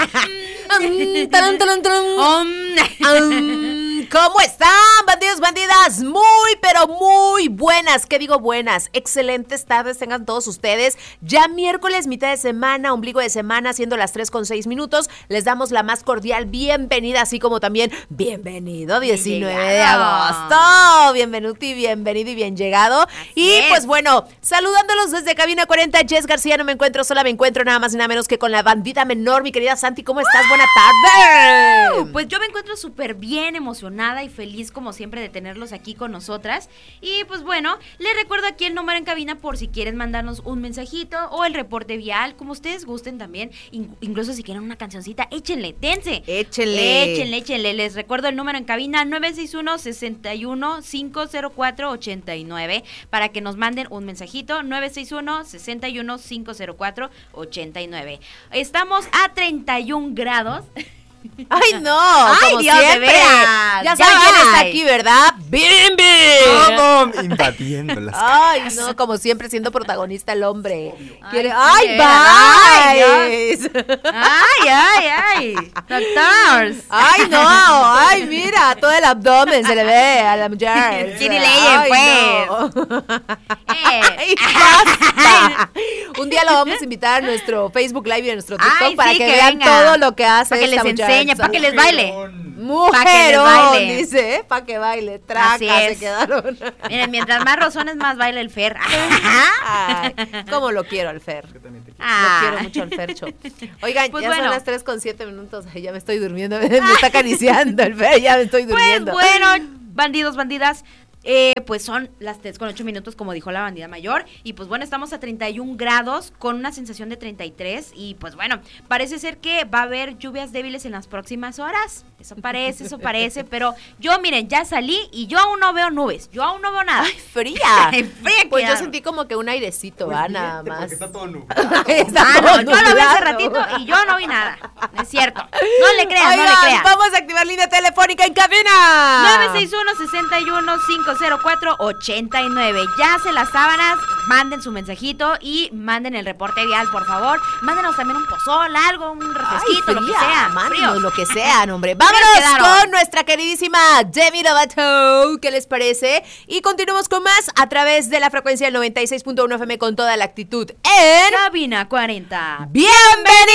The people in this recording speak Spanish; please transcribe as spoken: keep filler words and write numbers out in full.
um, taran, taran, taran. Um, ¿Cómo están, bandidos, bandidas? Muy, pero muy buenas. ¿Qué digo buenas? Excelentes tardes tengan todos ustedes. Ya miércoles, mitad de semana, ombligo de semana, siendo las tres con seis minutos. Les damos la más cordial bienvenida, así como también bienvenido diecinueve de agosto. Bienvenido y bienvenido y bien llegado. Así y es. Pues bueno, saludándolos desde Cabina cuarenta, Jess García, no me encuentro sola, me encuentro nada más y nada menos que con la bandita menor. Mi querida Santi, ¿cómo estás? Buena tarde. Pues yo me encuentro súper bien, emocionada y feliz como siempre de tenerlos aquí con nosotras. Y pues bueno, les recuerdo aquí el número en cabina por si quieren mandarnos un mensajito o el reporte vial, como ustedes gusten también. In- incluso si quieren una cancioncita, échenle, dense. Échenle. Échenle, échenle. Les recuerdo el número en cabina nueve seis uno, seis uno, cinco cero cuatro, ocho nueve para que nos manden un mensajito. Nueve seis uno, seis uno, cinco cero cuatro, ocho nueve. Estamos a treinta y un grados. Ay, no, Ay, como Dios, siempre. de veras. Ya saben quién está aquí, ¿verdad? ¡Bimbi! Todo invadiendo las Ay, no, como siempre siendo protagonista el hombre. Quiere... Ay, ¡Ay, sí, bye! Ay, ay, ay. Doctors. Ay, no, ay, mira, todo el abdomen se le ve a la mujer. Skinny Legend, Ay, pues. no. Eh. Ay, basta. Un día lo vamos a invitar a nuestro Facebook Live y a nuestro TikTok Ay, para sí, que, que vean venga. todo lo que hace Para que esta les muchacha. enseñe, para que les baile. Mujerón, Pa' que les baile. dice, ¿eh? Para que baile, traca, Así se es. quedaron. Miren, mientras más rozones, más baila el Fer. Ay, cómo lo quiero al Fer. Yo también te quiero. Ah. Lo quiero mucho al Fercho. Oigan, Pues ya bueno. son las tres con siete minutos. Ay, ya me estoy durmiendo. Me está acariciando el Fer, ya me estoy Pues durmiendo. bueno, bandidos, bandidas. Eh, pues son las tres con ocho minutos, como dijo la bandida mayor. Y pues bueno, estamos a treinta y un grados con una sensación de treinta y tres. Y pues bueno, parece ser que va a haber lluvias débiles en las próximas horas. Eso parece, eso parece. Pero yo, miren, ya salí y yo aún no veo nubes. Yo aún no veo nada. Ay, fría. Fría Pues yo quedaron. sentí como que un airecito, Pues ¿va? fíjate, Nada más. Porque está todo nublado. Está Ah, todo no, yo lo vi hace nublado. ratito y yo no vi nada. No es cierto. No le crean, no le Oigan, crean. vamos a activar línea telefónica en cabina. nueve seis uno, seis uno, cinco cero cuatro, ocho nueve. Ya se las sábanas, manden su mensajito y manden el reporte vial, por favor. Mándenos también un pozol, algo, un refresquito, Ay, lo que fría, sea. mándenos Frío. lo que sea, hombre. Vámonos quedaron. con nuestra queridísima Demi Lovato. ¿Qué les parece? Y continuamos con más a través de la frecuencia del noventa y seis punto uno F M con toda la actitud en Cabina cuarenta. ¡Bienvenidos!